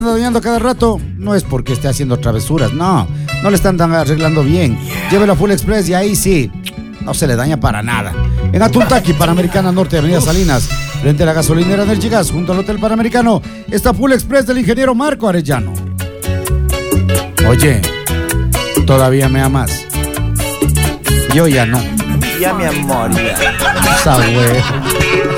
dañando cada rato, no es porque esté haciendo travesuras, no le están arreglando bien. Llévelo a Full Express y ahí sí, no se le daña para nada. En Atuntaqui, Panamericana Norte, Avenida Salinas, frente a la gasolinera Energigas, junto al Hotel Panamericano, está Full Express del ingeniero Marco Arellano. Oye, ¿todavía me amas? Yo ya no. Ya, mi amor, ya. Esa wea.